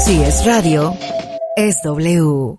Si es radio, es W.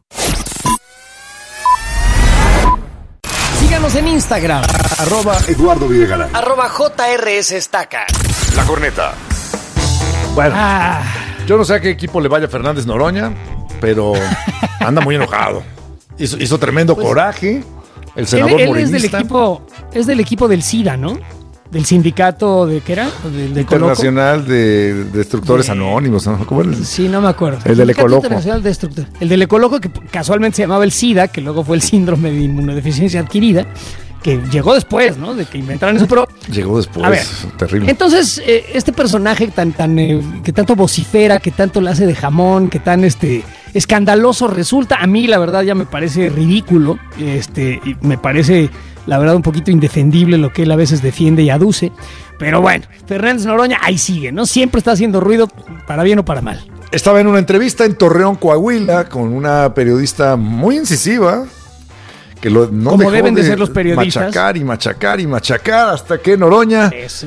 Síganos en Instagram. @Eduardo Videgaray. @JRS Estaca. La Corneta. Bueno, yo no sé a qué equipo le vaya Fernández Noroña, pero anda muy enojado. Hizo tremendo coraje. El senador él morenista. Es del equipo del SIDA, ¿no? Del sindicato de, ¿qué era? De Internacional de Destructores Anónimos, ¿no? ¿Cómo era? Sí, no me acuerdo. El del Ecoloco. Internacional de Destructores. El del Ecoloco, que casualmente se llamaba el SIDA, que luego fue el síndrome de inmunodeficiencia adquirida, que llegó después, ¿no? De que inventaran eso, pero... Llegó después, a ver, terrible. Entonces, este personaje que tanto vocifera, que tanto le hace de jamón, que tan escandaloso resulta, a mí la verdad ya me parece ridículo, y me parece la verdad un poquito indefendible lo que él a veces defiende y aduce, pero bueno, Fernández Noroña ahí sigue, ¿no? Siempre está haciendo ruido, para bien o para mal. Estaba en una entrevista en Torreón, Coahuila, con una periodista muy incisiva, que no como dejó deben de ser los periodistas. Machacar hasta que Noroña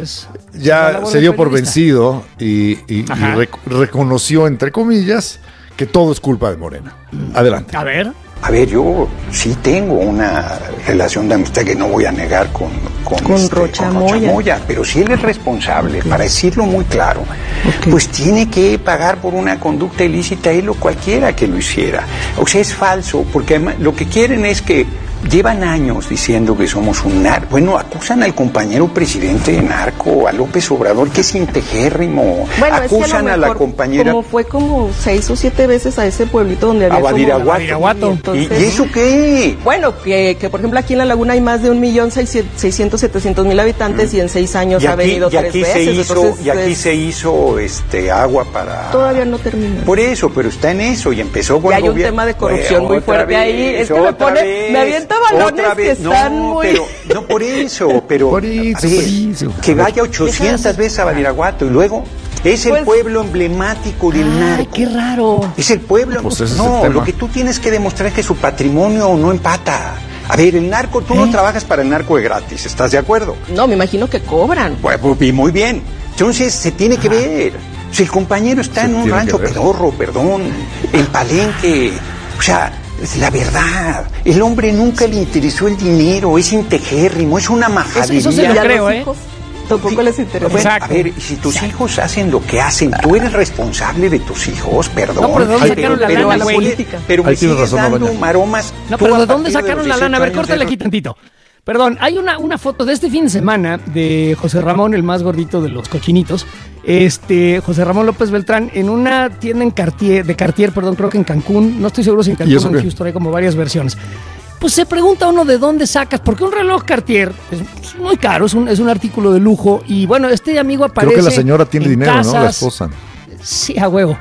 ya se dio por vencido y reconoció, entre comillas, que todo es culpa de Morena. Adelante. A ver, yo sí tengo una relación de amistad que no voy a negar con Rocha Moya, pero si él es responsable, para decirlo muy claro, pues tiene que pagar por una conducta ilícita él o cualquiera que lo hiciera. O sea, es falso, porque además lo que quieren es que llevan años diciendo que somos un narco. Bueno, acusan al compañero presidente de narco, a López Obrador, que es integérrimo. Bueno, acusan a la compañera... Como fue como 6 o 7 veces a ese pueblito donde había... A Badiraguato. ¿Y eso qué? Bueno, que por ejemplo aquí en La Laguna hay más de 1.600.000-700.000 habitantes y en 6 años ha venido 3 veces. Y aquí se hizo agua para... Todavía no termina. Por eso, pero está en eso y empezó con el gobierno. Y hay un tema de corrupción muy fuerte ahí. Es que me avienta balones que están muy... No, por eso, que vaya 800 veces a Badiraguato y luego... Es el pueblo emblemático del narco. ¡Qué raro! Es el pueblo... lo que tú tienes que demostrar es que su patrimonio no empata. A ver, el narco, tú no trabajas para el narco de gratis, ¿estás de acuerdo? No, me imagino que cobran. Pues, muy bien. Entonces, se tiene que ver. Si el compañero está en un rancho pedorro, en Palenque, o sea... La verdad, el hombre nunca le interesó el dinero, es integérrimo, es una majadería. Eso se lo creo, Tampoco les interesa. Bueno, a ver, si tus hijos hacen lo que hacen, tú eres responsable de tus hijos, perdón. No, pero ¿de dónde sacaron la lana, güey? Pero me sigues dando maromas. No, pero ¿de dónde sacaron la lana? A ver, córtale aquí tantito. Perdón, hay una foto de este fin de semana de José Ramón, el más gordito de los cochinitos, José Ramón López Beltrán, en una tienda de Cartier, creo que en Cancún, no estoy seguro si en Cancún o en Houston, hay como varias versiones. Pues se pregunta uno de dónde sacas, porque un reloj Cartier es muy caro, es un artículo de lujo, y bueno, este amigo aparece. Creo que la señora tiene dinero, casas, ¿no? La esposa. Sí, a huevo.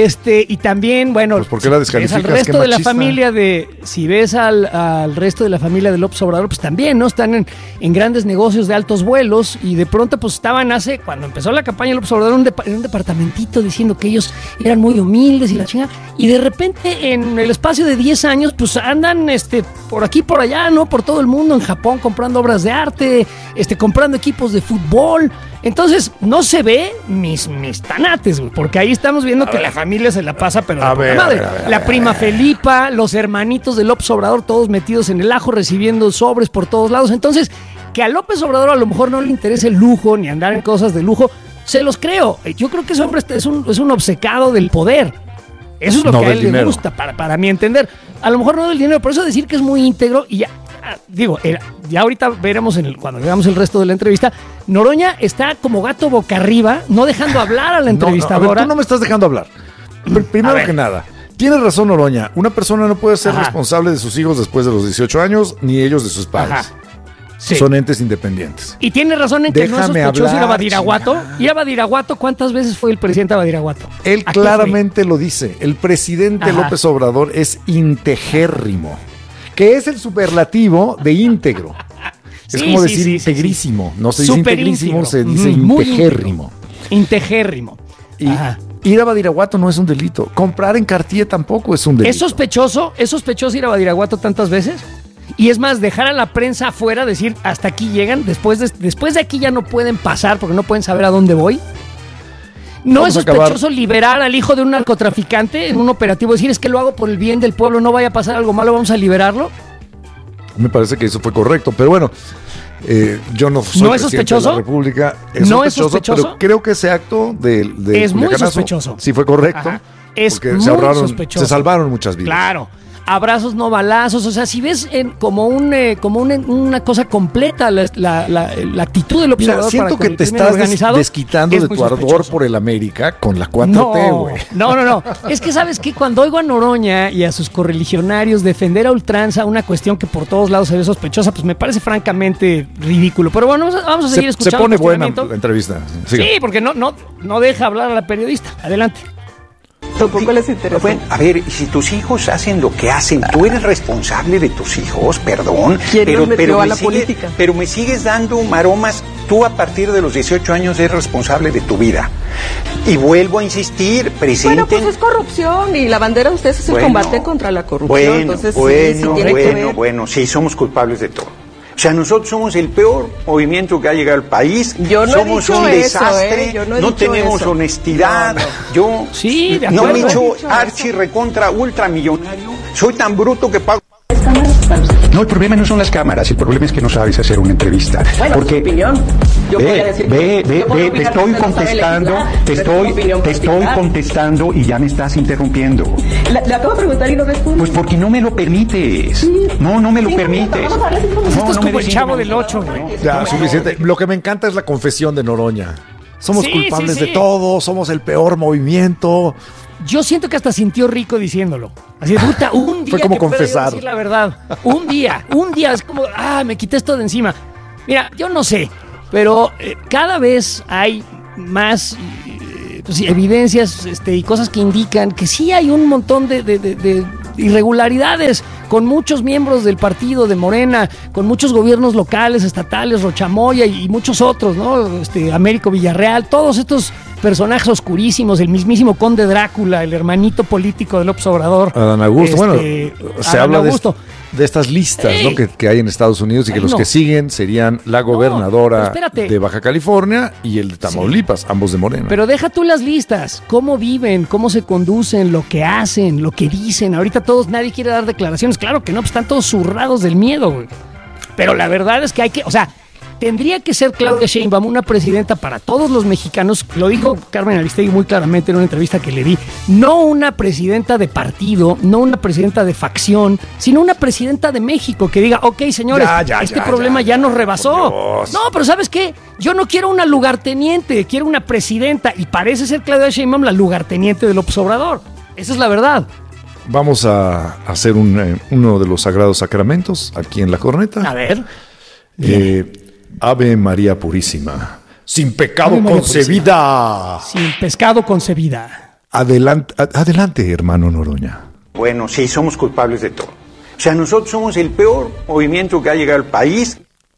Y también, bueno, pues ¿por qué la descalificas? Si ves al resto de la familia si ves al resto de la familia de López Obrador, pues también, ¿no? Están en grandes negocios de altos vuelos y de pronto pues estaban cuando empezó la campaña de López Obrador en un departamentito diciendo que ellos eran muy humildes y la chingada. Y de repente en el espacio de 10 años pues andan por aquí, por allá, ¿no? Por todo el mundo, en Japón comprando obras de arte, comprando equipos de fútbol. Entonces, no se ve mis tanates, güey, porque ahí estamos viendo que la familia se la pasa, pero la prima Felipa, los hermanitos de López Obrador, todos metidos en el ajo, recibiendo sobres por todos lados. Entonces, que a López Obrador a lo mejor no le interesa el lujo, ni andar en cosas de lujo, se los creo. Yo creo que ese hombre es un obcecado del poder. Eso es lo que a él le gusta, para mi entender. A lo mejor no del dinero, por eso decir que es muy íntegro y ya... Digo, ya ahorita veremos cuando veamos el resto de la entrevista. Noroña está como gato boca arriba, no dejando hablar a la entrevistadora. A ver, tú no me estás dejando hablar. Primero que nada, tienes razón, Noroña. Una persona no puede ser responsable de sus hijos después de los 18 años, ni ellos de sus padres. Sí. Son entes independientes. Y tiene razón en que no es sospechoso ir a Badiraguato. Ir a Badiraguato, ¿cuántas veces fue el presidente a Badiraguato? Él claramente lo dice. El presidente López Obrador es integérrimo, que es el superlativo de íntegro. Es como decir integrísimo. No se dice integrísimo, se dice integérrimo. Integérrimo. Y ir a Badiraguato no es un delito. Comprar en Cartier tampoco es un delito. ¿Es sospechoso ir a Badiraguato tantas veces? Y es más, dejar a la prensa afuera, decir, hasta aquí llegan, después de aquí ya no pueden pasar porque no pueden saber a dónde voy. ¿No es sospechoso liberar al hijo de un narcotraficante en un operativo? Decir, es que lo hago por el bien del pueblo, no vaya a pasar algo malo, vamos a liberarlo. Me parece que eso fue correcto, pero bueno, yo no soy ¿No es presidente sospechoso? de la República. ¿No es sospechoso? Pero creo que ese acto de es muy sospechoso. Sí fue correcto. Ajá. Es porque muy sospechoso. se salvaron muchas vidas. Claro. Abrazos no balazos, o sea, si ves como una cosa completa la actitud del observador. Siento que te estás desquitando de tu ardor por el América con la 4T, güey. No. Es que, ¿sabes qué? Cuando oigo a Noroña y a sus correligionarios defender a ultranza una cuestión que por todos lados se ve sospechosa, pues me parece francamente ridículo. Pero bueno, vamos a seguir escuchando. Se pone buena la entrevista. Siga. Sí, porque no deja hablar a la periodista. Adelante. Tampoco les interesa. Bueno, a ver, si tus hijos hacen lo que hacen, tú eres responsable de tus hijos, perdón. ¿Quién nos metió a la política? Pero me sigues dando maromas. Tú a partir de los 18 años eres responsable de tu vida. Y vuelvo a insistir, presenten... Bueno, pues es corrupción y la bandera de ustedes es el combate contra la corrupción. Bueno, sí, somos culpables de todo. O sea, nosotros somos el peor movimiento que ha llegado al país. Yo no somos he dicho un desastre, eso, no tenemos eso. honestidad. Yo sí, de no acuerdo, me he hecho archi recontra ultramillonario. Soy tan bruto que pago. No, el problema no son las cámaras, el problema es que no sabes hacer una entrevista. Bueno, porque opinión. Yo te estoy contestando, te estoy contestando y ya me estás interrumpiendo. Le acabo de preguntar y no responde. Pues porque no me lo permites. Sí. No me lo permites. Esto es como el Chavo del 8, güey. Ya, suficiente. Lo que me encanta es la confesión de Noroña. Somos culpables de todo, somos el peor movimiento. Yo siento que hasta sintió rico diciéndolo. Así de puta, un día fue como que confesar. Decir la verdad. Un día, es como, me quité esto de encima. Mira, yo no sé, pero cada vez hay más evidencias y cosas que indican que sí hay un montón de irregularidades con muchos miembros del partido de Morena, con muchos gobiernos locales, estatales, Rochamoya y muchos otros, ¿no? Américo Villarreal, todos estos personajes oscurísimos, el mismísimo Conde Drácula, el hermanito político de López Obrador. Adán Augusto, se habla de estas listas, ¿no? que hay en Estados Unidos y que los que siguen serían la gobernadora de Baja California y el de Tamaulipas, ambos de Morena. Pero deja tú las listas, cómo viven, cómo se conducen, lo que hacen, lo que dicen. Ahorita nadie quiere dar declaraciones, claro que no, pues están todos zurrados del miedo, güey. Pero la verdad es que tendría que ser Claudia Sheinbaum una presidenta para todos los mexicanos, lo dijo Carmen Aristegui muy claramente en una entrevista que le di, no una presidenta de partido, no una presidenta de facción, sino una presidenta de México que diga, ok, señores, este problema ya nos rebasó. No, pero ¿sabes qué? Yo no quiero una lugarteniente, quiero una presidenta y parece ser Claudia Sheinbaum la lugarteniente de López Obrador. Esa es la verdad. Vamos a hacer uno de los sagrados sacramentos aquí en La Corneta. A ver. Ave María Purísima, sin pecado concebida. Sin pescado concebida. Adelante, hermano Noroña. Bueno, sí, somos culpables de todo. O sea, nosotros somos el peor movimiento que ha llegado al país.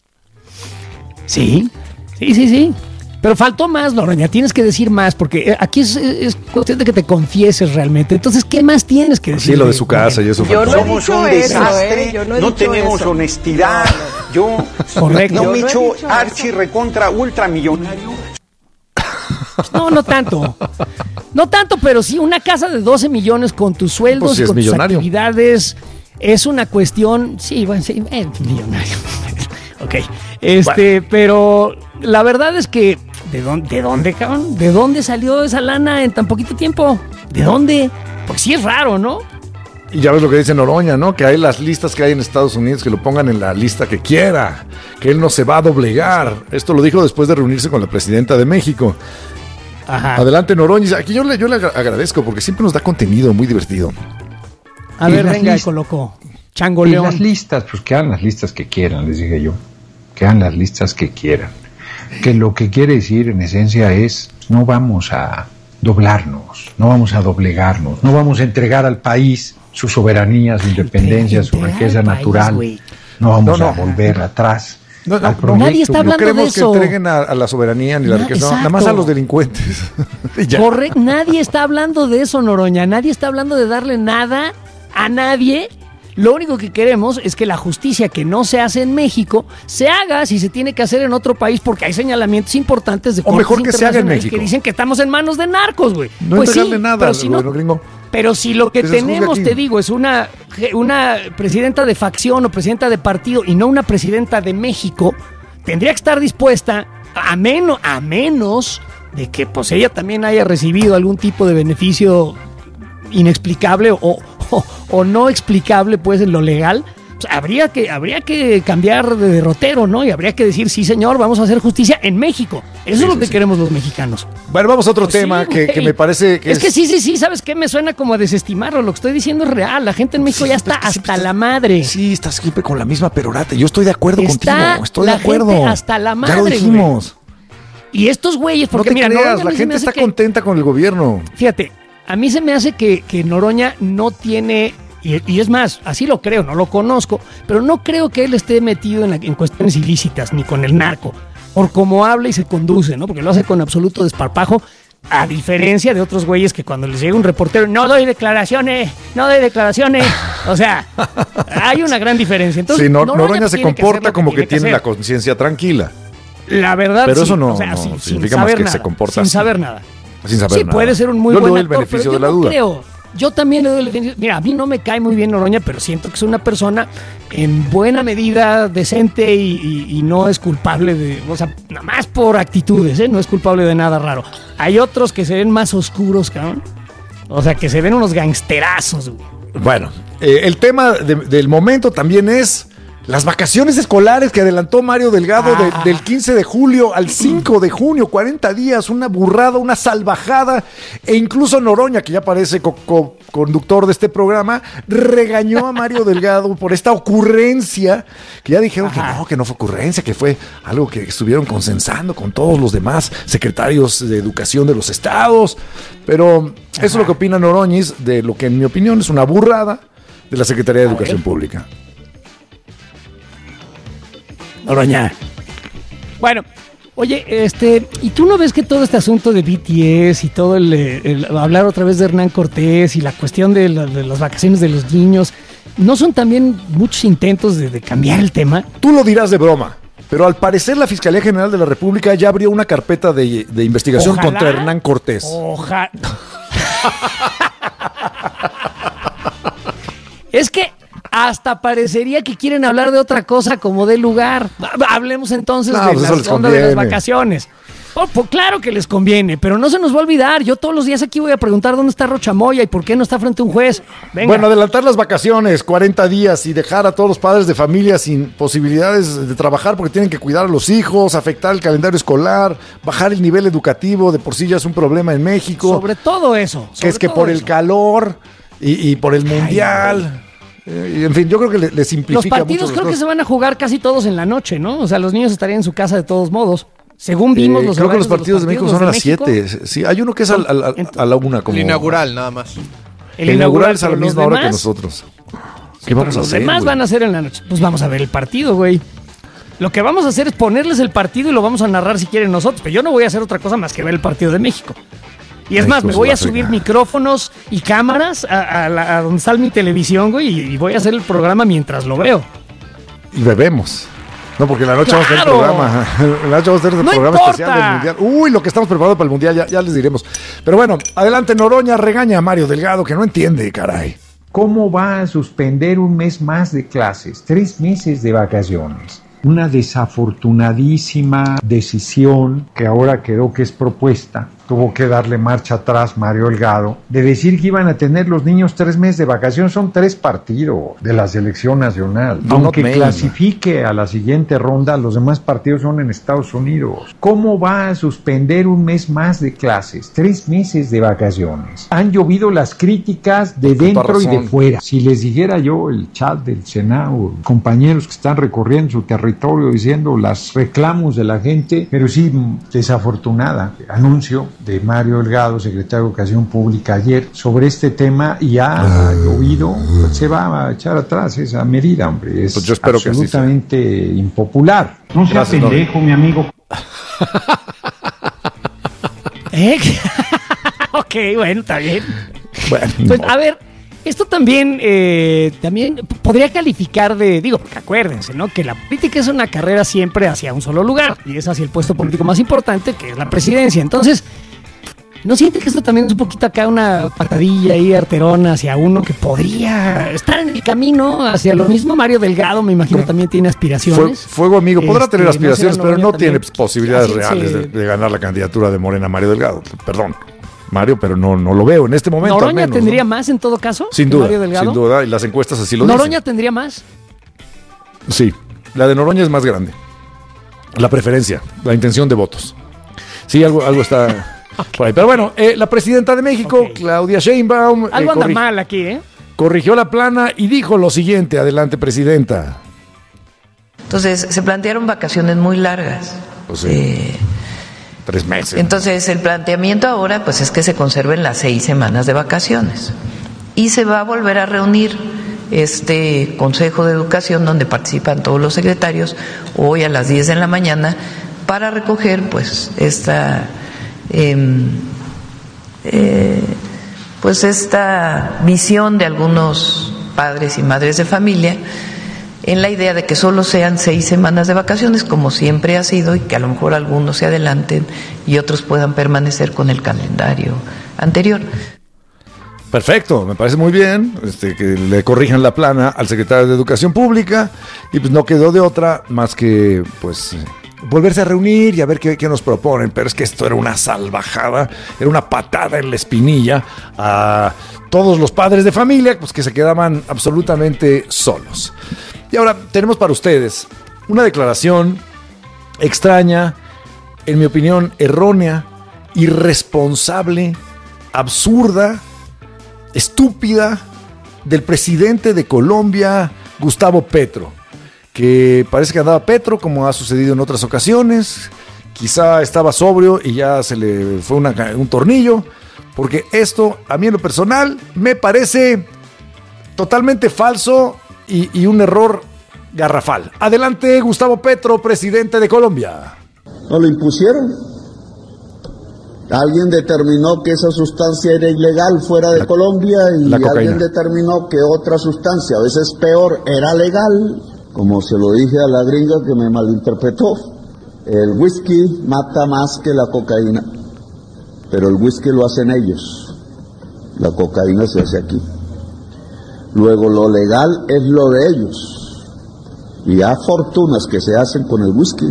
Sí. Pero faltó más, Noroña, tienes que decir más, porque aquí es cuestión de que te confieses realmente. Entonces, ¿qué más tienes que decir? Sí, lo de su casa y eso. Yo no somos un desastre, no tenemos honestidad. Correcto. No me he hecho archi recontra ultramillonario. No tanto. No tanto, pero sí, una casa de 12 millones con tus sueldos, pues sí, con tus actividades, es una cuestión, millonario. Ok. Pero la verdad es que, ¿de dónde, cabrón? ¿De dónde salió esa lana en tan poquito tiempo? ¿De dónde? Porque sí es raro, ¿no? Y ya ves lo que dice Noroña, ¿no? Que hay las listas que hay en Estados Unidos, que lo pongan en la lista que quiera, que él no se va a doblegar. Esto lo dijo después de reunirse con la presidenta de México. Ajá. Adelante, Noroña. Aquí yo le agradezco porque siempre nos da contenido muy divertido. A ver, venga, colocó Chango León. Y las listas, pues que hagan las listas que quieran, les dije yo. Que hagan las listas que quieran. Que lo que quiere decir en esencia es, no vamos a doblarnos, no vamos a doblegarnos, no vamos a entregar al país su soberanía, su independencia, su riqueza natural. No vamos a volver atrás. Nadie está hablando de eso. No queremos que entreguen a la soberanía ni la riqueza, nada más a los delincuentes. Correcto, nadie está hablando de eso, Noroña. Nadie está hablando de darle nada a nadie. Lo único que queremos es que la justicia que no se hace en México se haga si se tiene que hacer en otro país, porque hay señalamientos importantes de o mejor que se haga en México, que dicen que estamos en manos de narcos, güey. No pues sí, nada, pero si no, gringo. Pero si lo que tenemos, te digo, es una presidenta de facción o presidenta de partido y no una presidenta de México, tendría que estar dispuesta a menos de que pues ella también haya recibido algún tipo de beneficio inexplicable o no explicable, pues, en lo legal. Pues habría que cambiar de derrotero, ¿no? Y habría que decir, sí, señor, vamos a hacer justicia en México. Eso es lo que queremos los mexicanos. Bueno, vamos a otro tema que me parece que es que sí, ¿sabes qué? Me suena como a desestimarlo. Lo que estoy diciendo es real. La gente en México ya está hasta la madre. Sí, estás siempre con la misma perorata. Yo estoy de acuerdo contigo. Estoy de acuerdo. Gente hasta la madre. Ya lo dijimos. Y estos güeyes, porque no te creas, la gente está contenta con el gobierno. Fíjate, a mí se me hace que Noroña no tiene, y es más, así lo creo, no lo conozco, pero no creo que él esté metido en cuestiones ilícitas, ni con el narco, por cómo habla y se conduce, ¿no? Porque lo hace con absoluto desparpajo, a diferencia de otros güeyes que cuando les llega un reportero, no doy declaraciones. O sea, hay una gran diferencia. Entonces, sí, Noroña se comporta como que tiene la conciencia tranquila. La verdad, pero sí, eso no, o sea, no sin significa más que nada, se comporta sin así. saber nada. Sin saber nada. Puede ser un muy buen actor, el beneficio pero de la duda. Creo. Yo también le doy el beneficio. Mira, a mí no me cae muy bien Noroña, pero siento que es una persona en buena medida decente y no es culpable de, o sea, nada más por actitudes, no es culpable de nada raro. Hay otros que se ven más oscuros, cabrón. O sea, que se ven unos gangsterazos, güey. Bueno, el tema del momento también es las vacaciones escolares que adelantó Mario Delgado del 15 de julio al 5 de junio, 40 días, una burrada, una salvajada, e incluso Noroña, que ya parece conductor de este programa, regañó a Mario Delgado por esta ocurrencia, que ya dijeron que no fue ocurrencia, que fue algo que estuvieron consensando con todos los demás secretarios de educación de los estados, pero eso es lo que opina Noroñis de lo que en mi opinión es una burrada de la Secretaría de Educación Pública. Noroña. Bueno, oye, ¿y tú no ves que todo este asunto de BTS y todo el hablar otra vez de Hernán Cortés y la cuestión de las vacaciones de los niños, no son también muchos intentos de cambiar el tema? Tú lo dirás de broma, pero al parecer la Fiscalía General de la República ya abrió una carpeta de investigación contra Hernán Cortés. Es que hasta parecería que quieren hablar de otra cosa como de lugar. Hablemos entonces de la onda de las vacaciones. Pues claro que les conviene, pero no se nos va a olvidar. Yo todos los días aquí voy a preguntar dónde está Rocha Moya y por qué no está frente a un juez. Venga. Bueno, adelantar las vacaciones, 40 días y dejar a todos los padres de familia sin posibilidades de trabajar porque tienen que cuidar a los hijos, afectar el calendario escolar, bajar el nivel educativo, de por sí ya es un problema en México. Sobre todo eso. Que es que por el calor y por el mundial. En fin, yo creo que le simplifica. Los partidos creo que se van a jugar casi todos en la noche, ¿no? O sea, los niños estarían en su casa de todos modos. Según vimos los creo que los partidos de México son a las 7. Sí, hay uno que es a la 1. Como... El inaugural, nada más. El inaugural es a la misma hora que nosotros. ¿Qué vamos a hacer? Los demás van a hacer en la noche. Pues vamos a ver el partido, güey. Lo que vamos a hacer es ponerles el partido y lo vamos a narrar si quieren nosotros. Pero yo no voy a hacer otra cosa más que ver el partido de México. Y es más, me voy a subir micrófonos y cámaras a donde está mi televisión, güey, y voy a hacer el programa mientras lo veo. Y bebemos. No, porque en la noche vamos a hacer el programa. En la noche vamos a hacer el programa especial del Mundial. Uy, lo que estamos preparando para el Mundial, ya les diremos. Pero bueno, adelante, Noroña regaña a Mario Delgado, que no entiende, caray. ¿Cómo va a suspender un mes más de clases? 3 meses de vacaciones. Una desafortunadísima decisión que ahora quedó que es propuesta. Tuvo que darle marcha atrás Mario Delgado de decir que iban a tener los niños 3 meses de vacación. Son 3 partidos de la selección nacional. Aunque clasifique a la siguiente ronda, los demás partidos son en Estados Unidos. ¿Cómo va a suspender un mes más de clases? 3 meses de vacaciones. Han llovido las críticas de dentro y de fuera. Si les dijera yo el chat del Senado, compañeros que están recorriendo su territorio diciendo los reclamos de la gente, pero sí, desafortunada anuncio de Mario Delgado, secretario de Educación Pública, ayer sobre este tema, y ha llovido, se va a echar atrás esa medida, hombre. Es pues absolutamente impopular. No sea pendejo, mi amigo. Ok, bueno, está bien. Bueno, entonces, a ver, Esto también podría calificar porque acuérdense, ¿no? Que la política es una carrera siempre hacia un solo lugar y es hacia el puesto político más importante, que es la presidencia. Entonces, ¿no siente que esto también es un poquito acá una patadilla ahí arterona hacia uno que podría estar en el camino hacia lo mismo? Mario Delgado, me imagino, también tiene aspiraciones. Fuego amigo, podrá tener aspiraciones, pero no tiene posibilidades reales de ganar la candidatura de Morena Mario Delgado. Perdón, Mario, pero no lo veo en este momento. ¿Noroña tendría más en todo caso? Sin duda, y las encuestas así lo dicen. ¿Noroña tendría más? Sí, la de Noroña es más grande. La preferencia, la intención de votos. Sí, algo está por ahí. Pero bueno, la presidenta de México, Claudia Sheinbaum... Algo anda mal aquí, corrigió la plana y dijo lo siguiente. Adelante, presidenta. Entonces, se plantearon vacaciones muy largas. Pues sí. 3 meses. Entonces, el planteamiento ahora pues es que se conserven las 6 semanas de vacaciones. Y se va a volver a reunir este Consejo de Educación donde participan todos los secretarios hoy a las 10 de la mañana para recoger pues esta visión de algunos padres y madres de familia en la idea de que solo sean 6 semanas de vacaciones, como siempre ha sido, y que a lo mejor algunos se adelanten y otros puedan permanecer con el calendario anterior. Perfecto, me parece muy bien que le corrijan la plana al secretario de Educación Pública y pues no quedó de otra más que pues volverse a reunir y a ver qué nos proponen. Pero es que esto era una salvajada, era una patada en la espinilla a todos los padres de familia pues que se quedaban absolutamente solos. Y ahora tenemos para ustedes una declaración extraña, en mi opinión errónea, irresponsable, absurda, estúpida del presidente de Colombia, Gustavo Petro, que parece que andaba Petro como ha sucedido en otras ocasiones, quizá estaba sobrio y ya se le fue un tornillo, porque esto a mí en lo personal me parece totalmente falso y un error garrafal. Adelante, Gustavo Petro, presidente de Colombia. ¿No lo impusieron? Alguien determinó que esa sustancia era ilegal fuera de Colombia y alguien determinó que otra sustancia, a veces peor, era legal. Como se lo dije a la gringa que me malinterpretó, el whisky mata más que la cocaína, pero el whisky lo hacen ellos, la cocaína se hace aquí. Luego lo legal es lo de ellos, y hay fortunas que se hacen con el whisky.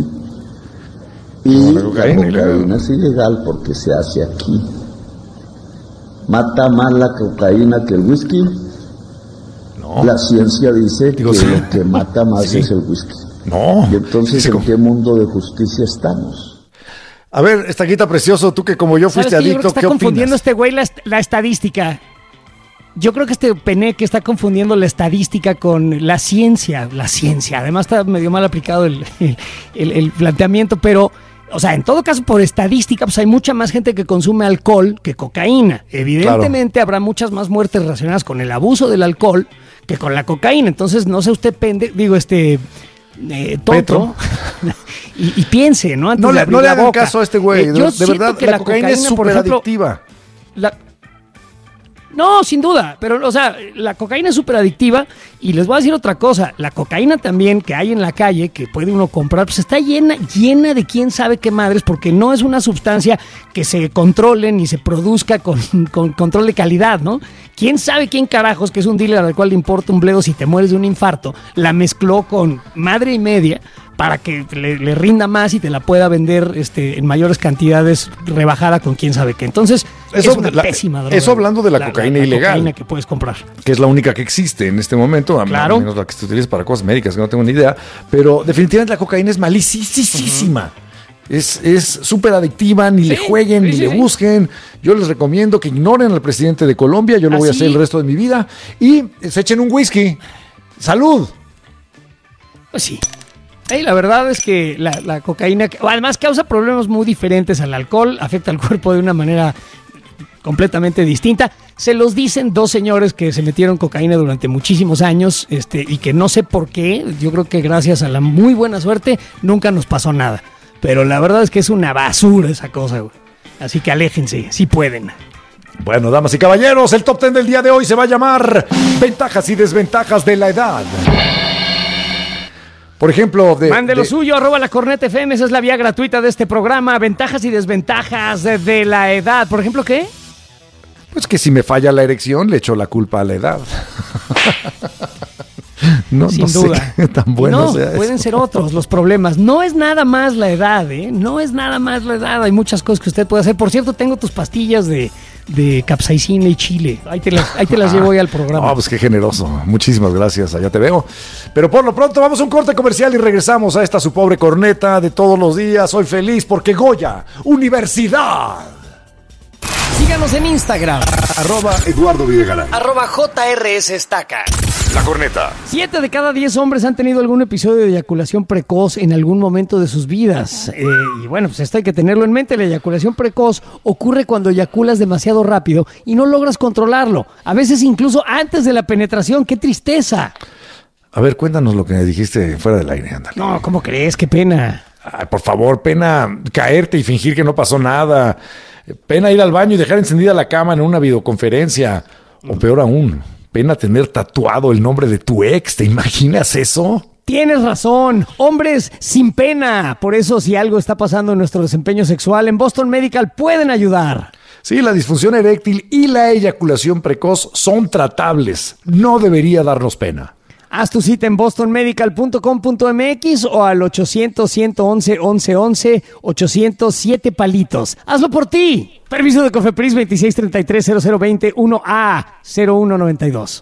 Y la cocaína es ilegal porque se hace aquí. ¿Mata más la cocaína que el whisky? No. La ciencia dice que lo que mata más es el whisky. No. Y entonces, ¿en qué mundo de justicia estamos? A ver, Estaquita precioso, tú que como yo fuiste adicto, ¿qué opinas? Está confundiendo este güey la estadística. Yo creo que este Peneque está confundiendo la estadística con la ciencia. Además está medio mal aplicado el planteamiento, pero, o sea, en todo caso, por estadística, pues hay mucha más gente que consume alcohol que cocaína. Evidentemente habrá muchas más muertes relacionadas con el abuso del alcohol que con la cocaína. Entonces, no sé usted, tonto, y piense, ¿no? No le hagan caso a este güey. De verdad, la cocaína es súper adictiva. No, sin duda, pero, o sea, la cocaína es súper adictiva y les voy a decir otra cosa, la cocaína también que hay en la calle, que puede uno comprar, pues está llena de quién sabe qué madres, porque no es una sustancia que se controle ni se produzca con control de calidad, ¿no? ¿Quién sabe quién carajos, que es un dealer al cual le importa un bledo si te mueres de un infarto, la mezcló con madre y media para que le rinda más y te la pueda vender en mayores cantidades rebajada con quién sabe qué. Entonces, es una pésima droga. Eso hablando de la cocaína ilegal. Cocaína que puedes comprar. Que es la única que existe en este momento, claro. A menos la que se utiliza para cosas médicas, que no tengo ni idea. Pero definitivamente la cocaína es malísima. Es súper adictiva, ni le jueguen, ni le busquen. Yo les recomiendo que ignoren al presidente de Colombia, yo lo voy a hacer el resto de mi vida, y se echen un whisky. ¡Salud! Pues sí. La verdad es que la cocaína, además, causa problemas muy diferentes al alcohol, afecta al cuerpo de una manera completamente distinta. Se los dicen 2 señores que se metieron cocaína durante muchísimos años, y que no sé por qué, yo creo que gracias a la muy buena suerte nunca nos pasó nada. Pero la verdad es que es una basura esa cosa, güey. Así que aléjense, si pueden. Bueno, damas y caballeros, el top 10 del día de hoy se va a llamar Ventajas y desventajas de la edad. Por ejemplo, mande lo suyo, @lacornetafm, esa es la vía gratuita de este programa. Ventajas y desventajas de la edad. ¿Por ejemplo qué? Pues que si me falla la erección, le echo la culpa a la edad. No, sin duda. Sé tan bueno sea pueden eso. ser otros los problemas. No es nada más la edad, ¿eh? No es nada más la edad. Hay muchas cosas que usted puede hacer. Por cierto, tengo tus pastillas de capsaicina y chile. Ahí te las llevo hoy al programa. Pues qué generoso. Muchísimas gracias. Allá te veo. Pero por lo pronto vamos a un corte comercial y regresamos a esta su pobre corneta de todos los días. Soy feliz porque Goya, Universidad. Síganos en Instagram. @Eduardo Videgaray. @JRS Estaca. La Corneta. 7 de cada 10 hombres han tenido algún episodio de eyaculación precoz en algún momento de sus vidas. Y bueno, pues esto hay que tenerlo en mente. La eyaculación precoz ocurre cuando eyaculas demasiado rápido y no logras controlarlo. A veces incluso antes de la penetración. ¡Qué tristeza! A ver, cuéntanos lo que dijiste fuera del aire, ándale. No, ¿cómo crees? ¡Qué pena! Ay, por favor, pena caerte y fingir que no pasó nada. Pena ir al baño y dejar encendida la cama en una videoconferencia. O peor aún, pena tener tatuado el nombre de tu ex. ¿Te imaginas eso? Tienes razón, hombres sin pena. Por eso, si algo está pasando en nuestro desempeño sexual, en Boston Medical pueden ayudar. Sí, la disfunción eréctil y la eyaculación precoz son tratables. No debería darnos pena. Haz tu cita en bostonmedical.com.mx o al 800-111-1111, 807 palitos. ¡Hazlo por ti! Permiso de Cofepris 2633-0020 1A 0192.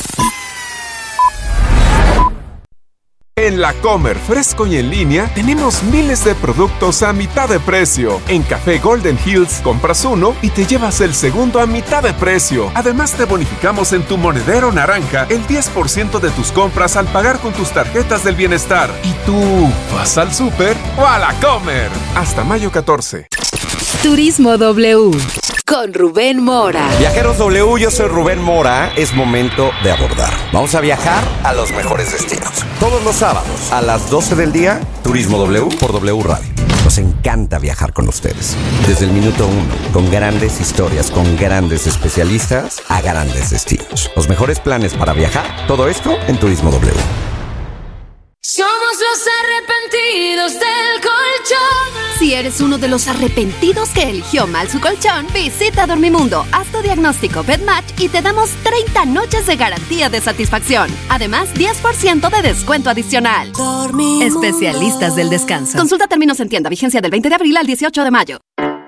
En La Comer, fresco y en línea, tenemos miles de productos a mitad de precio. En Café Golden Hills, compras uno y te llevas el segundo a mitad de precio. Además, te bonificamos en tu monedero naranja el 10% de tus compras al pagar con tus tarjetas del bienestar. ¿Y tú vas al súper o a La Comer? Hasta mayo 14. Turismo W con Rubén Mora. Viajeros W, yo soy Rubén Mora. Es momento de abordar. Vamos a viajar a los mejores destinos. Todos los sábados a las 12 del día, Turismo W por W Radio. Nos encanta viajar con ustedes. Desde el minuto 1, con grandes historias, con grandes especialistas a grandes destinos. Los mejores planes para viajar, todo esto en Turismo W. Somos los arrepentidos del colchón. Si eres uno de los arrepentidos que eligió mal su colchón, visita Dormimundo, haz tu diagnóstico BedMatch y te damos 30 noches de garantía de satisfacción. Además, 10% de descuento adicional. Dormimundo. Especialistas del descanso. Consulta términos en tienda. Vigencia del 20 de abril al 18 de mayo.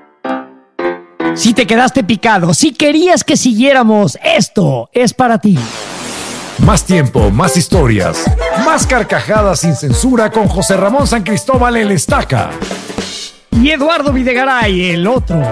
Si te quedaste picado, si querías que siguiéramos, esto es para ti. Más tiempo, más historias, más carcajadas sin censura con José Ramón San Cristóbal el Estaca. Y Eduardo Videgaray, el otro.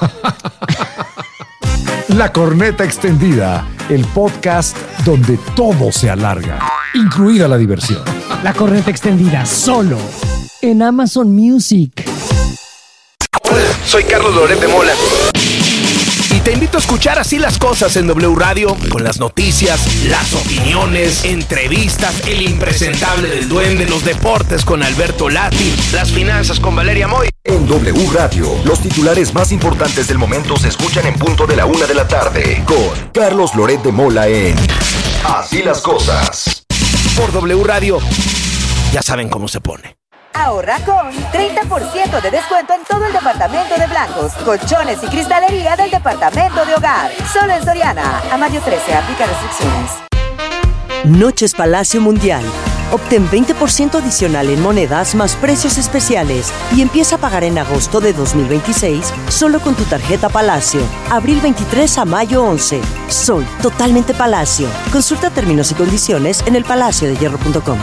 La Corneta Extendida, el podcast donde todo se alarga, incluida la diversión. La Corneta Extendida, solo en Amazon Music. Hola, soy Carlos Loret de Mola. Y te invito a escuchar Así las Cosas en W Radio, con las noticias, las opiniones, entrevistas, el impresentable del Duende, los deportes con Alberto Lati, las finanzas con Valeria Moy. En W Radio, los titulares más importantes del momento se escuchan en punto de la 1 de la tarde, con Carlos Loret de Mola en Así las Cosas. Por W Radio, ya saben cómo se pone. Ahorra con 30% de descuento en todo el departamento de blancos, colchones y cristalería del departamento de hogar. Solo en Soriana. A mayo 13, aplica restricciones. Noches Palacio Mundial. Obtén 20% adicional en monedas más precios especiales y empieza a pagar en agosto de 2026 solo con tu tarjeta Palacio. Abril 23 a mayo 11. Sol totalmente Palacio. Consulta términos y condiciones en elpalaciodehierro.com.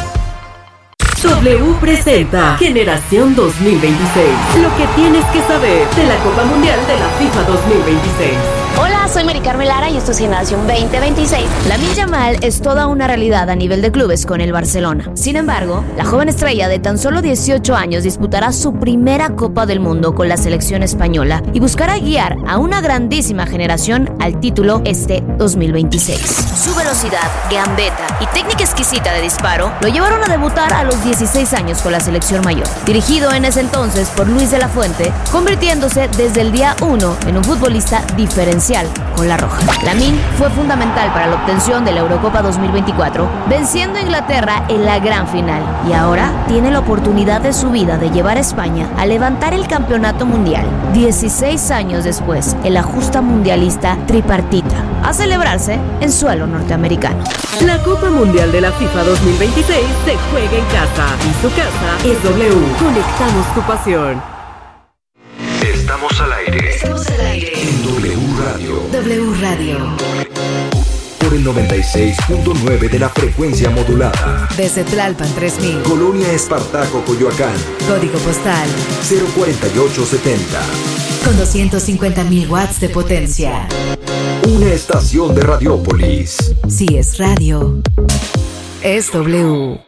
W presenta Generación 2026. Lo que tienes que saber de la Copa Mundial de la FIFA 2026. Hola, soy Mari Carmen Lara y esto es Generación 2026. Lamine Yamal es toda una realidad a nivel de clubes con el Barcelona. Sin embargo, la joven estrella de tan solo 18 años disputará su primera Copa del Mundo con la selección española y buscará guiar a una grandísima generación al título este 2026. Su velocidad, gambeta y técnica exquisita de disparo lo llevaron a debutar a los 16 años con la selección mayor, dirigido en ese entonces por Luis de la Fuente, convirtiéndose desde el día 1 en un futbolista diferencial con la roja. Lamine fue fundamental para la obtención de la Eurocopa 2024, venciendo a Inglaterra en la gran final, y ahora tiene la oportunidad de su vida de llevar a España a levantar el campeonato mundial. 16 años después, en la justa mundialista tripartita, a celebrarse en suelo norteamericano. La Copa Mundial de la FIFA 2026 se juega en casa y su casa es W. Conectamos tu pasión. Estamos al aire. En W Radio. W Radio. Por el 96.9 de la frecuencia modulada. Desde Tlalpan 3000. Colonia Espartaco, Coyoacán. Código postal 04870. Con 250,000 watts de potencia. Una estación de Radiópolis. Si es radio, es W.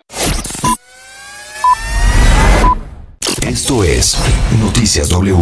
Esto es Noticias W.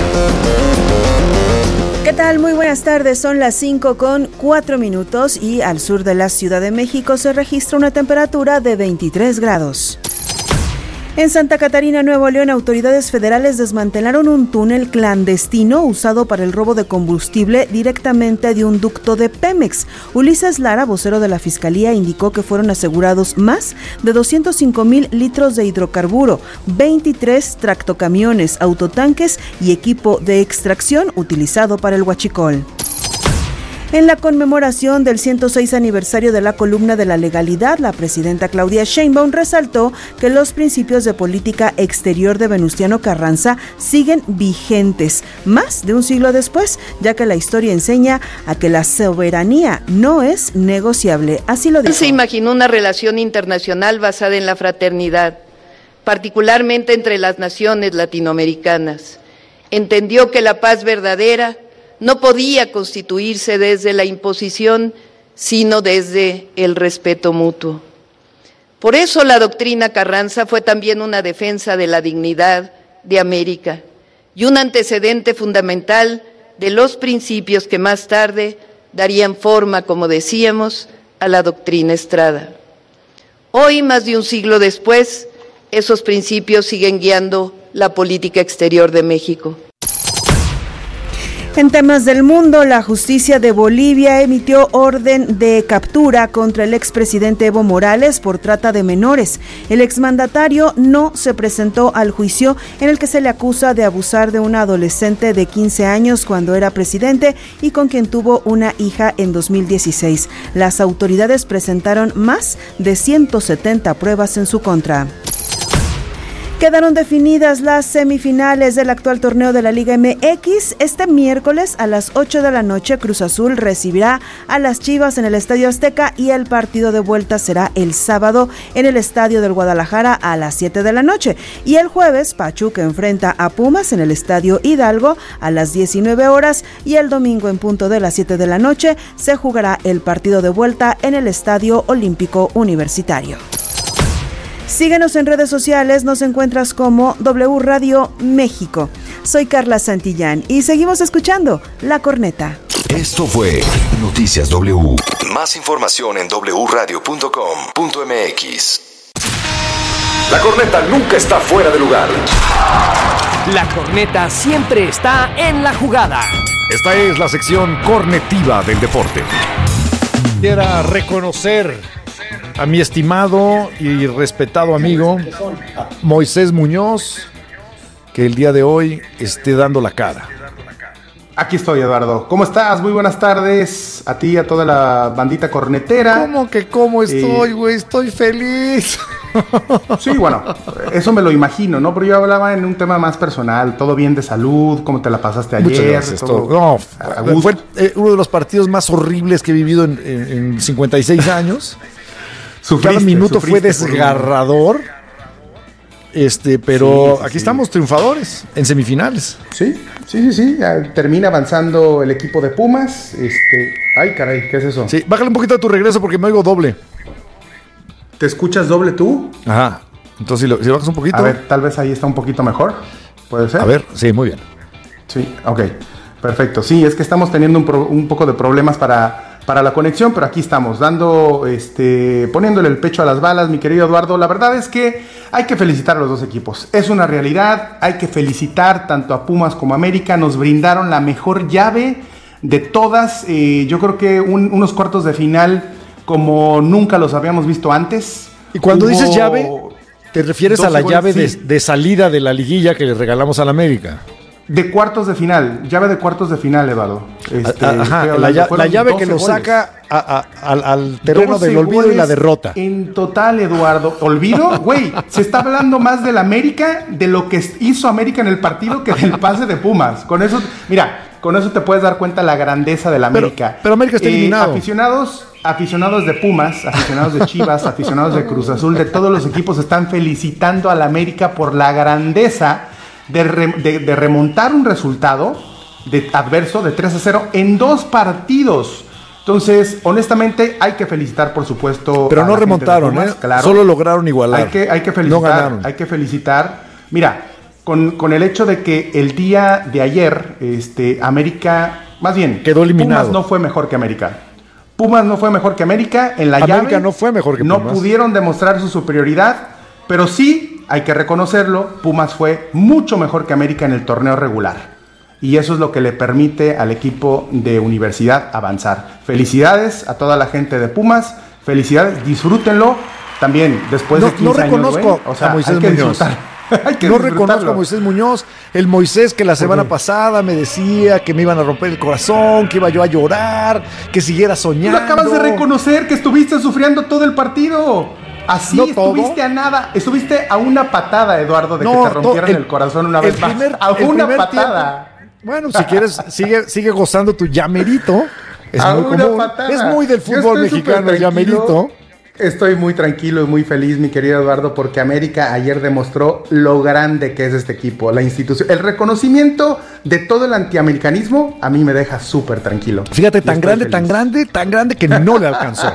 ¿Qué tal? Muy buenas tardes, son las 5:04 y al sur de la Ciudad de México se registra una temperatura de 23 grados. En Santa Catarina, Nuevo León, autoridades federales desmantelaron un túnel clandestino usado para el robo de combustible directamente de un ducto de Pemex. Ulises Lara, vocero de la Fiscalía, indicó que fueron asegurados más de 205,000 litros de hidrocarburo, 23 tractocamiones, autotanques y equipo de extracción utilizado para el huachicol. En la conmemoración del 106 aniversario de la columna de la legalidad, la presidenta Claudia Sheinbaum resaltó que los principios de política exterior de Venustiano Carranza siguen vigentes, más de un siglo después, ya que la historia enseña a que la soberanía no es negociable. Así lo dijo. Se imaginó una relación internacional basada en la fraternidad, particularmente entre las naciones latinoamericanas. Entendió que la paz verdadera no podía constituirse desde la imposición, sino desde el respeto mutuo. Por eso la doctrina Carranza fue también una defensa de la dignidad de América y un antecedente fundamental de los principios que más tarde darían forma, como decíamos, a la doctrina Estrada. Hoy, más de un siglo después, esos principios siguen guiando la política exterior de México. En temas del mundo, la justicia de Bolivia emitió orden de captura contra el expresidente Evo Morales por trata de menores. El exmandatario no se presentó al juicio en el que se le acusa de abusar de una adolescente de 15 años cuando era presidente y con quien tuvo una hija en 2016. Las autoridades presentaron más de 170 pruebas en su contra. Quedaron definidas las semifinales del actual torneo de la Liga MX. Este miércoles a las 8 de la noche, Cruz Azul recibirá a las Chivas en el Estadio Azteca y el partido de vuelta será el sábado en el Estadio del Guadalajara a las 7 de la noche. Y el jueves, Pachuca enfrenta a Pumas en el Estadio Hidalgo a las 19 horas y el domingo en punto de las 7 de la noche se jugará el partido de vuelta en el Estadio Olímpico Universitario. Síguenos en redes sociales, nos encuentras como W Radio México. Soy Carla Santillán y seguimos escuchando La Corneta. Esto fue Noticias W. Más información en wradio.com.mx. La corneta nunca está fuera de lugar. La corneta siempre está en la jugada. Esta es la sección cornetiva del deporte. Quiero reconocer a mi estimado y respetado amigo Moisés Muñoz, que el día de hoy esté dando la cara. Aquí estoy, Eduardo. ¿Cómo estás? Muy buenas tardes a ti y a toda la bandita cornetera. ¿Cómo estoy, güey? Estoy feliz. Sí, bueno, eso me lo imagino, ¿no? Pero yo hablaba en un tema más personal. ¿Todo bien de salud? ¿Cómo te la pasaste ayer? Muchas gracias. No, fue uno de los partidos más horribles que he vivido en 56 años. Cada minuto fue desgarrador. Pero aquí estamos triunfadores en semifinales. Sí. Termina avanzando el equipo de Pumas. Ay, caray, ¿qué es eso? Sí, bájale un poquito a tu regreso porque me oigo doble. ¿Te escuchas doble tú? Ajá. Entonces, si bajas un poquito. A ver, tal vez ahí está un poquito mejor. ¿Puede ser? A ver, sí, muy bien. Sí, ok. Perfecto. Sí, es que estamos teniendo un poco de problemas para para la conexión, pero aquí estamos, poniéndole el pecho a las balas, mi querido Eduardo. La verdad es que hay que felicitar a los dos equipos. Es una realidad, hay que felicitar tanto a Pumas como a América. Nos brindaron la mejor llave de todas. Yo creo que unos cuartos de final como nunca los habíamos visto antes. Y cuando dices llave, ¿te refieres a la llave de salida de la liguilla que le regalamos a la América? De cuartos de final, llave de cuartos de final, Eduardo. La llave que lo saca al terreno del olvido y la derrota. En total, Eduardo. ¿Olvido? Güey, se está hablando más del América, de lo que hizo América en el partido, que del pase de Pumas. Con eso te puedes dar cuenta la grandeza del América. Pero América está eliminado. Aficionados de Pumas, aficionados de Chivas, aficionados de Cruz Azul, de todos los equipos están felicitando al América por la grandeza de remontar un resultado adverso de 3-0 en 2 partidos. Entonces, honestamente, hay que felicitar, por supuesto. Pero no remontaron, Pumas, claro. Solo lograron igualar. Hay que felicitar. No ganaron. Hay que felicitar. Mira, con el hecho de que el día de ayer, América, más bien, quedó eliminado. Pumas no fue mejor que América. Pumas no fue mejor que América en la llave. América no fue mejor que Pumas. No pudieron demostrar su superioridad, pero sí, hay que reconocerlo, Pumas fue mucho mejor que América en el torneo regular. Y eso es lo que le permite al equipo de Universidad avanzar. Felicidades a toda la gente de Pumas, felicidades, disfrútenlo. También, después de 15 años, reconozco a Moisés Muñoz. No reconozco a Moisés Muñoz, el Moisés que la semana pasada me decía que me iban a romper el corazón, que iba yo a llorar, que siguiera soñando. Lo acabas de reconocer, que estuviste sufriendo todo el partido. Así, no estuviste todo. A nada, estuviste a una patada, Eduardo, de que te rompieran el corazón una vez más. A una patada. Bueno, si quieres, sigue gozando tu llamerito. Es a muy una común. Patada. Es muy del fútbol mexicano el llamerito. Estoy muy tranquilo y muy feliz, mi querido Eduardo, porque América ayer demostró lo grande que es este equipo, la institución. El reconocimiento de todo el antiamericanismo a mí me deja súper tranquilo. Fíjate, tan grande que no le alcanzó.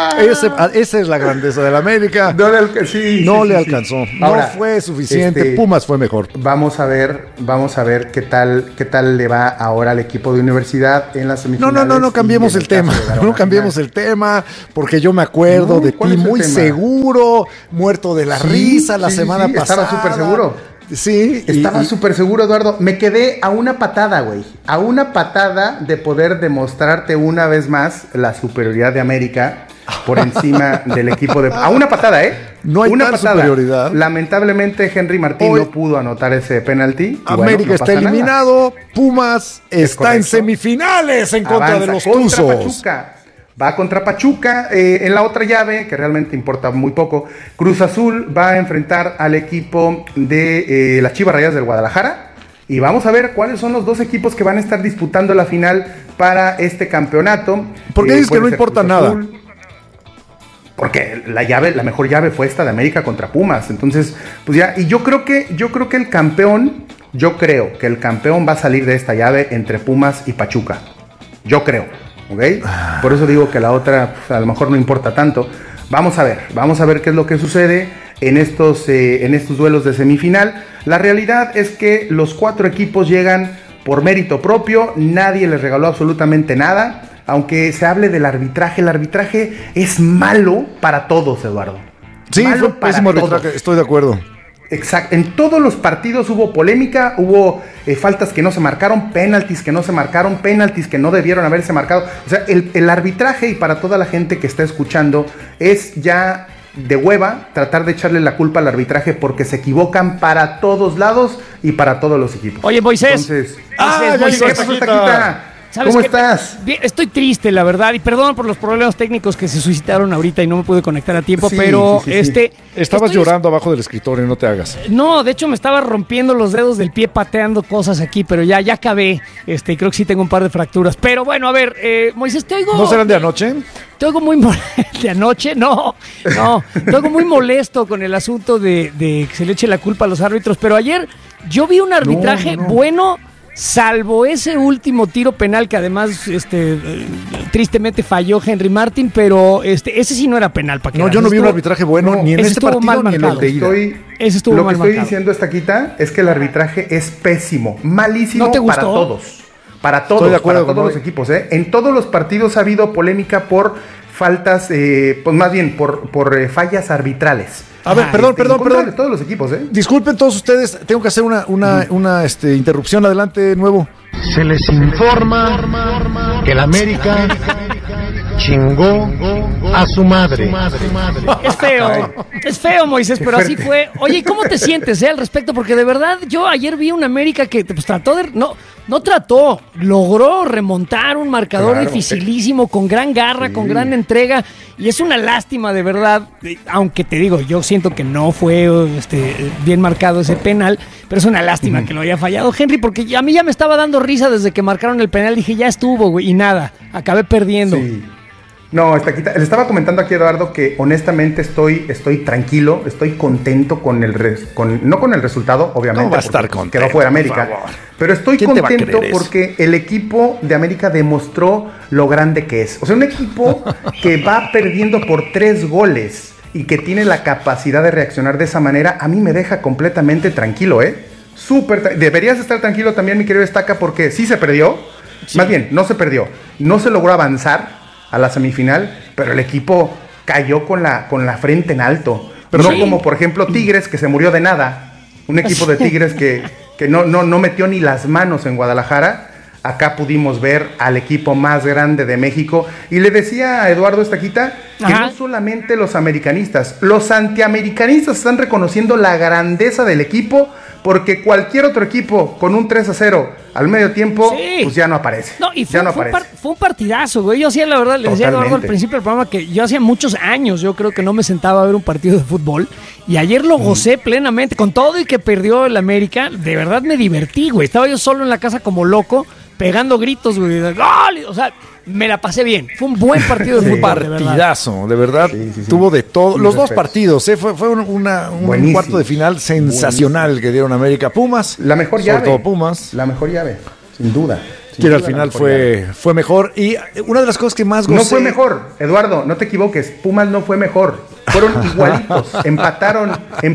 Esa es la grandeza de la América. No le alcanzó. Ahora, no fue suficiente. Pumas fue mejor. Vamos a ver qué tal le va ahora al equipo de Universidad en las semifinales. No cambiemos el tema. No cambiemos el tema, porque yo me acuerdo de ti muy seguro, muerto de la risa la semana pasada. Estaba súper seguro. Sí. Estaba súper seguro, Eduardo. Me quedé a una patada, güey. A una patada de poder demostrarte una vez más la superioridad de América por encima del equipo de... A una patada, No hay tal superioridad. Lamentablemente, Henry Martín no pudo anotar ese penalti. América está eliminado. Pumas está en semifinales en contra de los Tuzos. Va contra Pachuca en la otra llave, que realmente importa muy poco. Cruz Azul va a enfrentar al equipo de las Chivas Rayadas del Guadalajara. Y vamos a ver cuáles son los dos equipos que van a estar disputando la final para este campeonato. ¿Por qué dices que no importa nada? Porque la mejor llave fue esta de América contra Pumas. Entonces, pues ya, y yo creo que el campeón va a salir de esta llave entre Pumas y Pachuca. Yo creo. ¿Okay? Por eso digo que la otra a lo mejor no importa tanto. Vamos a ver qué es lo que sucede en estos duelos de semifinal. La realidad es que los 4 equipos llegan por mérito propio, nadie les regaló absolutamente nada, aunque se hable del arbitraje. El arbitraje es malo para todos, Eduardo. Sí, fue pésimo arbitraje, estoy de acuerdo. Exacto, en todos los partidos hubo polémica, hubo faltas que no se marcaron, penaltis que no se marcaron, penaltis que no debieron haberse marcado. O sea, el arbitraje, y para toda la gente que está escuchando, es ya de hueva tratar de echarle la culpa al arbitraje, porque se equivocan para todos lados y para todos los equipos. Oye, Moisés. Entonces, Moisés, ¿cómo estás? Bien, estoy triste, la verdad, y perdón por los problemas técnicos que se suscitaron ahorita y no me pude conectar a tiempo, pero estabas llorando abajo del escritorio, no te hagas. No, de hecho me estaba rompiendo los dedos del pie pateando cosas aquí, pero ya acabé, creo que sí tengo un par de fracturas, pero bueno, a ver, Moisés, te oigo... ¿No serán de anoche? Te oigo muy de anoche, no, te oigo muy molesto con el asunto de que se le eche la culpa a los árbitros, pero ayer yo vi un arbitraje bueno, salvo ese último tiro penal que además tristemente falló Henry Martin, pero ese sí no era penal. Para que yo no vi un arbitraje bueno ni en este partido ni en el de ida. Lo que estoy diciendo, Estaquita, es que el arbitraje es pésimo, malísimo para todos. Para todos los equipos, ¿eh? En todos los partidos ha habido polémica por faltas, pues más bien por fallas arbitrales. A ver, perdón. De todos los equipos, ¿eh? Disculpen todos ustedes, tengo que hacer una interrupción. Adelante, Nuevo. Se les informa que el América chingó a su madre. Es feo, Moisés, pero así fue. Oye, ¿y cómo te sientes al respecto? Porque de verdad, yo ayer vi un América que pues, logró remontar un marcador dificilísimo, con gran garra, con gran entrega, y es una lástima de verdad, aunque te digo, yo siento que no fue bien marcado ese penal, pero es una lástima que lo haya fallado Henry, porque a mí ya me estaba dando risa desde que marcaron el penal, dije, ya estuvo, güey, y nada, acabé perdiendo. Sí. No, le estaba comentando aquí a Eduardo que honestamente estoy tranquilo, estoy contento no con el resultado, obviamente. No va a estar contento, quedó fuera América. Pero estoy contento porque el equipo de América demostró lo grande que es. O sea, un equipo que va perdiendo por 3 goles y que tiene la capacidad de reaccionar de esa manera, a mí me deja completamente tranquilo, ¿eh? Deberías estar tranquilo también, mi querido Estaca, porque sí se perdió. Sí. Más bien, no se perdió. No se logró avanzar a la semifinal, pero el equipo cayó con la frente en alto. Pero no como, por ejemplo, Tigres, que se murió de nada. Un equipo de Tigres que no metió ni las manos en Guadalajara. Acá pudimos ver al equipo más grande de México. Y le decía a Eduardo Estaquita que no solamente los americanistas, los antiamericanistas están reconociendo la grandeza del equipo, porque cualquier otro equipo con un 3-0 al medio tiempo, pues ya no aparece. No, y fue un partidazo, güey. Yo hacía, la verdad, le decía a Eduardo al principio del programa que yo hacía muchos años, yo creo que no me sentaba a ver un partido de fútbol, y ayer lo gocé plenamente, con todo y que perdió el América, de verdad me divertí, güey. Estaba yo solo en la casa como loco, pegando gritos, güey, ¡gol! O sea, me la pasé bien. Fue un buen partido de fútbol. Partidazo, de verdad. Sí. Tuvo de todo. Los dos partidos, fue un cuarto de final sensacional que dieron América Pumas. La mejor llave. Sobre todo Pumas. La mejor llave, sin duda. Que al final fue mejor. Y una de las cosas que más gocé... No fue mejor, Eduardo, no te equivoques. Pumas no fue mejor. Fueron igualitos. empataron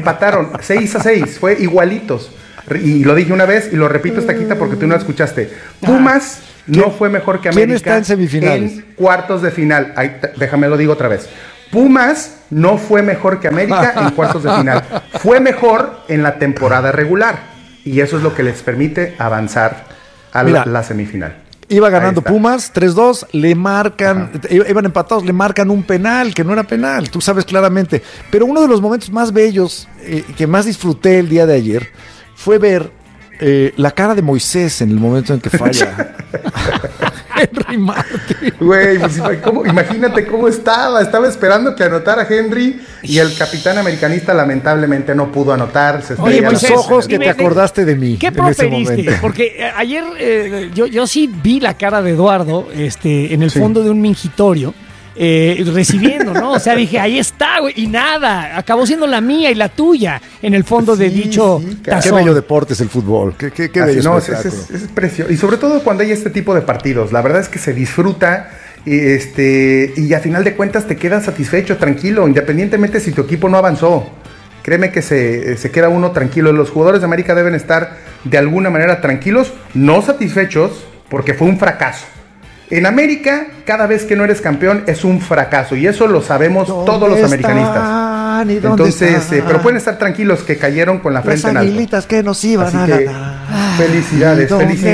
6-6. Fue igualitos. Y lo dije una vez y lo repito Estaquita porque tú no escuchaste. Pumas no fue mejor que América. ¿Quién está en semifinales? En cuartos de final. Déjame lo digo otra vez. Pumas no fue mejor que América en cuartos de final. Fue mejor en la temporada regular. Y eso es lo que les permite avanzar a la semifinal. Iba ganando Pumas 3-2, le marcan, iban empatados, le marcan un penal, que no era penal, tú sabes claramente. Pero uno de los momentos más bellos que más disfruté el día de ayer fue ver la cara de Moisés en el momento en que falla Henry Martin. Güey, pues, imagínate cómo estaba esperando que anotara Henry y el capitán americanista lamentablemente no pudo anotar. Oye, Moisés, los ojos que te acordaste de mí. ¿Qué preferiste? Porque ayer yo sí vi la cara de Eduardo en el fondo de un mingitorio. Recibiendo, ¿no? O sea, dije, ahí está, güey, y nada, acabó siendo la mía y la tuya en el fondo de dicho tazón. Qué bello deporte es el fútbol, qué bello es precioso, y sobre todo cuando hay este tipo de partidos, la verdad es que se disfruta, y a final de cuentas te quedas satisfecho, tranquilo, independientemente si tu equipo no avanzó. Créeme que se queda uno tranquilo. Los jugadores de América deben estar de alguna manera tranquilos, no satisfechos, porque fue un fracaso. En América, cada vez que no eres campeón es un fracaso, y eso lo sabemos todos los americanistas. Entonces, pero pueden estar tranquilos que cayeron con la frente en alto. Las aguilitas que nos iban a ganar. Felicidades.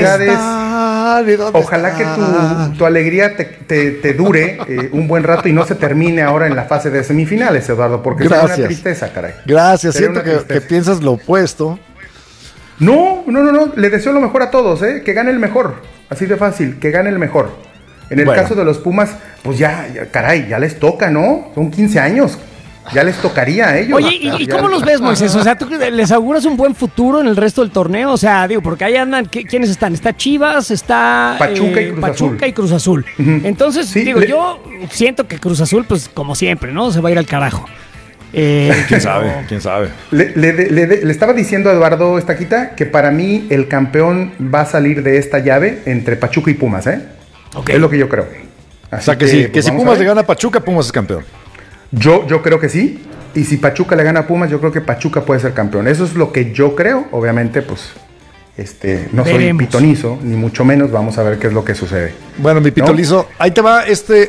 Ojalá que tu alegría te dure un buen rato y no se termine ahora en la fase de semifinales, Eduardo, porque es una tristeza, caray. Gracias, siento que piensas lo opuesto. No, le deseo lo mejor a todos, que gane el mejor, así de fácil, que gane el mejor. En el caso de los Pumas, pues ya les toca, ¿no? Son 15 años, ya les tocaría a ellos. Oye, ¿y cómo los ves, Moisés? O sea, ¿tú les auguras un buen futuro en el resto del torneo? O sea, digo, porque ahí andan, ¿quiénes están? Está Chivas, está Pachuca y Cruz Azul. Entonces, sí, yo siento que Cruz Azul, pues como siempre, ¿no? Se va a ir al carajo. ¿Quién sabe? Le estaba diciendo a Eduardo Estaquita que para mí el campeón va a salir de esta llave entre Pachuca y Pumas, Okay. Es lo que yo creo. Así o sea, que si Pumas le gana a Pachuca, Pumas es campeón. Yo creo que sí. Y si Pachuca le gana a Pumas, yo creo que Pachuca puede ser campeón. Eso es lo que yo creo. Obviamente, pues No soy pitonizo, ni mucho menos. Vamos a ver qué es lo que sucede. Bueno, mi pitonizo, ahí te va este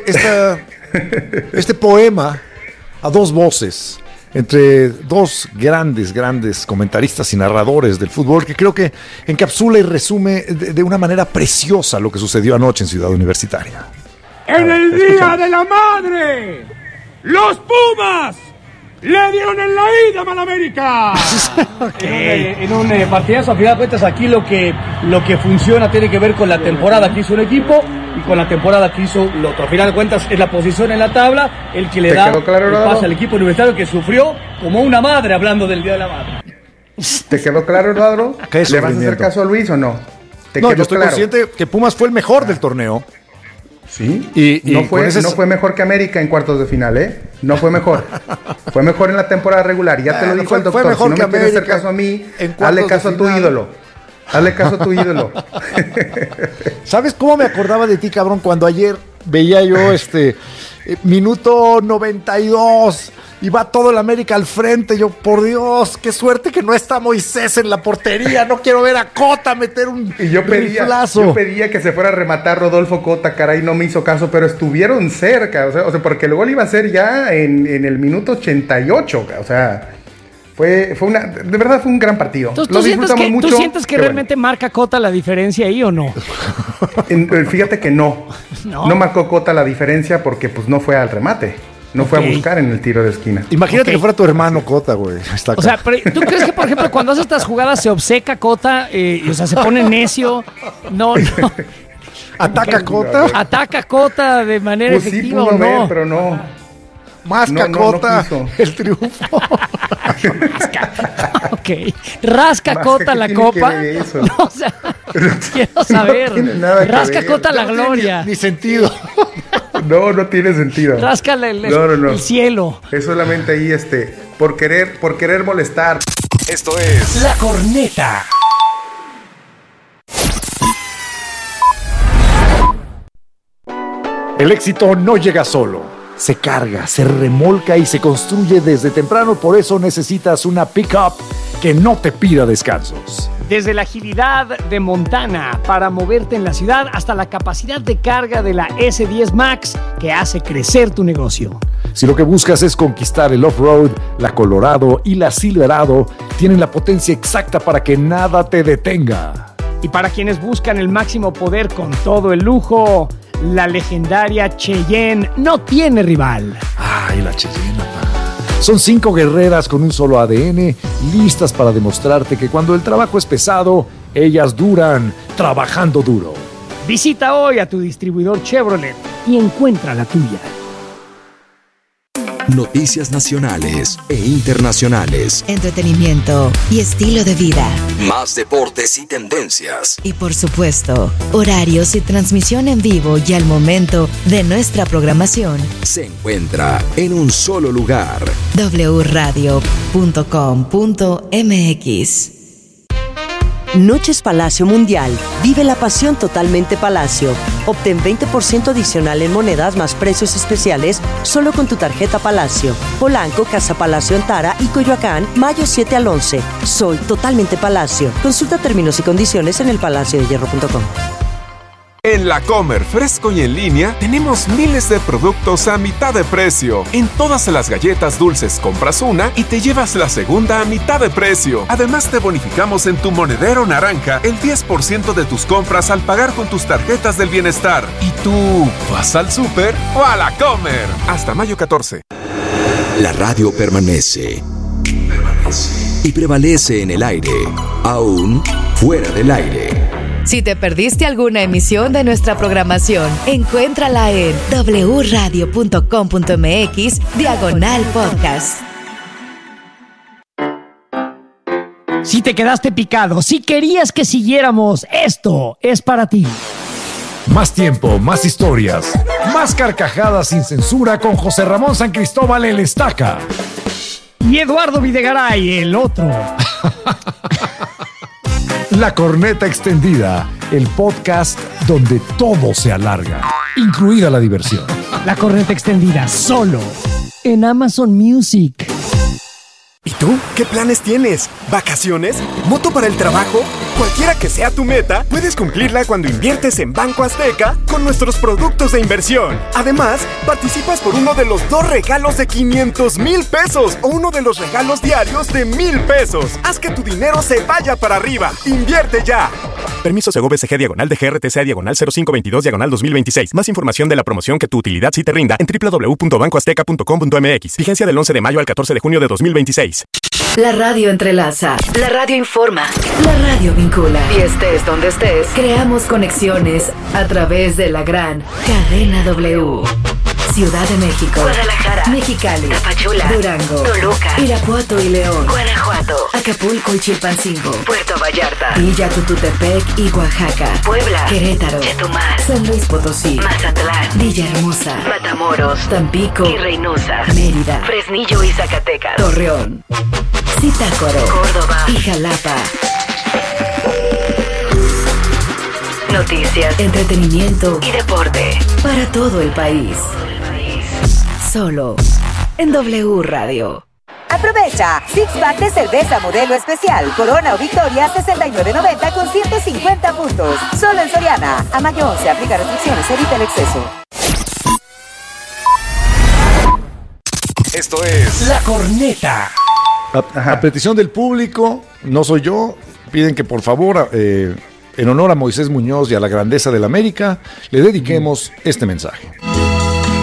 poema a dos voces, entre dos grandes comentaristas y narradores del fútbol, que creo que encapsula y resume de una manera preciosa lo que sucedió anoche en Ciudad Universitaria. En el Día de la Madre, los Pumas le dieron en la ida a Malamérica. En un partidazo, a final de cuentas, aquí lo que funciona tiene que ver con la temporada que hizo un equipo y con la temporada que hizo el otro. A final de cuentas, es la posición en la tabla el que le da el pase al equipo universitario, que sufrió como una madre, hablando del Día de la Madre. ¿Te quedó claro, Eduardo? ¿Le vas a hacer caso a Luis o no? No, yo estoy consciente que Pumas fue el mejor del torneo. Sí, y no fue mejor que América en cuartos de final, ¿eh? No fue mejor. Fue mejor en la temporada regular. Ya te lo dijo el doctor. Si no me quieres hacer caso a mí, hazle caso a tu ídolo. Hazle caso a tu ídolo. ¿Sabes cómo me acordaba de ti, cabrón? Cuando ayer veía yo minuto 92 y va todo el América al frente. Yo, por Dios, qué suerte que no está Moisés en la portería. No quiero ver a Cota meter un riflazo. Yo pedía que se fuera a rematar Rodolfo Cota, caray, no me hizo caso, pero estuvieron cerca. O sea, porque el gol iba a ser ya en el minuto 88. O sea, de verdad fue un gran partido. Entonces, ¿tú sientes que realmente marca Cota la diferencia ahí o no? Fíjate que no marcó Cota la diferencia porque pues no fue al remate. No fue a buscar en el tiro de esquina. Imagínate que fuera tu hermano Cota, güey. O sea, ¿tú crees que, por ejemplo, cuando hace estas jugadas se obceca Cota? O sea, se pone necio. No. ¿Ataca Cota? ¿Ataca Cota de manera efectiva o no? Ver, pero no. Masca Cota el triunfo. Ok. ¿Rasca Cota la copa? No, o sea, quiero saber. ¿Rasca Cota la gloria? Ni sentido. No tiene sentido. Ráscale el cielo. Es solamente ahí por querer molestar. Esto es La Corneta. El éxito no llega solo. Se carga, se remolca y se construye desde temprano. Por eso necesitas una pick-up que no te pida descansos. Desde la agilidad de Montana para moverte en la ciudad hasta la capacidad de carga de la S10 Max que hace crecer tu negocio. Si lo que buscas es conquistar el off-road, la Colorado y la Silverado tienen la potencia exacta para que nada te detenga. Y para quienes buscan el máximo poder con todo el lujo, la legendaria Cheyenne no tiene rival. Ay, la Cheyenne, papá. Son 5 guerreras con un solo ADN, listas para demostrarte que cuando el trabajo es pesado, ellas duran trabajando duro. Visita hoy a tu distribuidor Chevrolet y encuentra la tuya. Noticias nacionales e internacionales. Entretenimiento y estilo de vida. Más deportes y tendencias. Y por supuesto, horarios y transmisión en vivo y al momento de nuestra programación. Se encuentra en un solo lugar. wradio.com.mx. Noches Palacio Mundial. Vive la pasión totalmente Palacio. Obtén 20% adicional en monedas más precios especiales solo con tu tarjeta Palacio. Polanco, Casa Palacio Antara y Coyoacán, mayo 7 al 11. Soy totalmente Palacio. Consulta términos y condiciones en elpalaciodehierro.com. En La Comer, fresco y en línea, tenemos miles de productos a mitad de precio. En todas las galletas dulces compras una y te llevas la segunda a mitad de precio. Además, te bonificamos en tu monedero naranja el 10% de tus compras al pagar con tus tarjetas del bienestar. ¿Y tú vas al súper o a La Comer? Hasta mayo 14. La radio permanece. Y prevalece en el aire, aún fuera del aire. Si te perdiste alguna emisión de nuestra programación, encuéntrala en wradio.com.mx/podcast. Si te quedaste picado, si querías que siguiéramos, esto es para ti. Más tiempo, más historias, más carcajadas sin censura con José Ramón San Cristóbal el Estaca. Y Eduardo Videgaray, el otro. La Corneta Extendida, el podcast donde todo se alarga, incluida la diversión. La Corneta Extendida, solo en Amazon Music. ¿Y tú? ¿Qué planes tienes? ¿Vacaciones? ¿Moto para el trabajo? Cualquiera que sea tu meta, puedes cumplirla cuando inviertes en Banco Azteca con nuestros productos de inversión. Además, participas por uno de los 2 regalos de 500,000 pesos o uno de los regalos diarios de 1,000 pesos. Haz que tu dinero se vaya para arriba. ¡Invierte ya! Permiso Segov-SG /de GRTC /0522/2026. Más información de la promoción que tu utilidad sí te rinda en www.bancoazteca.com.mx. Vigencia del 11 de mayo al 14 de junio de 2026. La radio entrelaza, la radio informa, la radio vincula. Y estés donde estés, creamos conexiones a través de la gran cadena W. Ciudad de México, Guadalajara, Mexicali, Tapachula, Durango, Toluca, Irapuato y León, Guanajuato, Acapulco y Chilpancingo, Puerto Vallarta, Villa Tututepec y Oaxaca, Puebla, Querétaro, Chetumal, San Luis Potosí, Mazatlán, Villahermosa, Matamoros, Tampico y Reynosa, Mérida, Fresnillo y Zacatecas, Torreón, Zitácuaro, Córdoba y Jalapa. Noticias, entretenimiento y deporte para todo el país. Solo en W Radio. Aprovecha Six-Pack de cerveza modelo especial Corona o Victoria 69.90 con 150 puntos. Solo en Soriana. A mayo 11 aplica restricciones, evita el exceso. Esto es La Corneta. A petición del público, no soy yo, piden que por favor, en honor a Moisés Muñoz y a la grandeza de la América, le dediquemos este mensaje.